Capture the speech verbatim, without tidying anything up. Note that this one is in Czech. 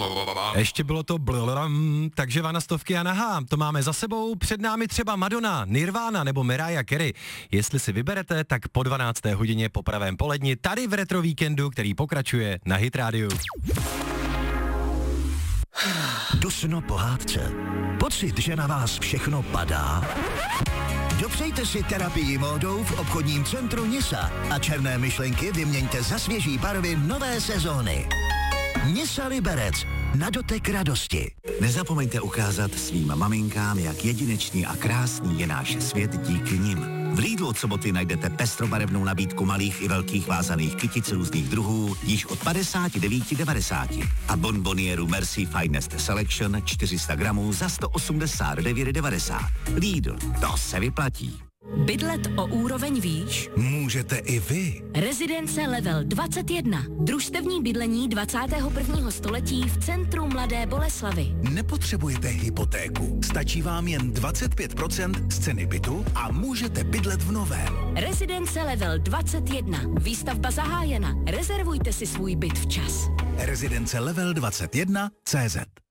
Ještě bylo to blablabla, takže vanastovky a nahá. To máme za sebou, před námi třeba Madonna, Nirvana nebo Mariah Carey. Jestli si vyberete, tak po dvanácté hodině po pravém poledni tady v Retro Víkendu, který pokračuje na Hit rádiu. Dusno pohádce. Pocit, že na vás všechno padá? Dopřejte si terapii módou v obchodním centru Nisa a černé myšlenky vyměňte za svěží barvy nové sezóny. Nisa Liberec. Na dotek radosti. Nezapomeňte ukázat svým maminkám, jak jedinečný a krásný je náš svět díky nim. V Lidlu od soboty najdete pestrobarevnou nabídku malých i velkých vázaných kytic různých druhů již od padesát devět devadesát a bonbonieru Merci Finest Selection čtyři sta gramů za sto osmdesát devět devadesát. Lidl, to se vyplatí. Bydlet o úroveň výš? Můžete i vy. Rezidence Level dvacet jedna. Družstevní bydlení dvacátého prvního století v centru Mladé Boleslavi. Nepotřebujete hypotéku. Stačí vám jen dvacet pět procent z ceny bytu a můžete bydlet v novém. Rezidence Level dvacet jedna. Výstavba zahájena. Rezervujte si svůj byt včas. Rezidence Level dvacet jedna tečka cé zet